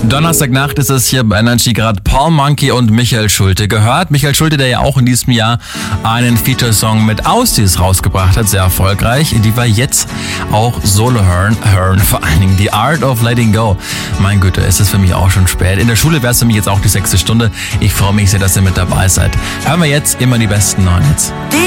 Donnerstagnacht ist es hier bei Energy, gerade Paul Monkey und Michael Schulte gehört. Michael Schulte, der ja auch in diesem Jahr einen Feature-Song mit Aussies rausgebracht hat, sehr erfolgreich. Die war jetzt auch Solo hören, vor allen Dingen The Art of Letting Go. Mein Güte, es ist für mich auch schon spät. In der Schule wäre es für mich jetzt auch die 6. Stunde. Ich freue mich sehr, dass ihr mit dabei seid. Hören wir jetzt immer die besten neuen Hits.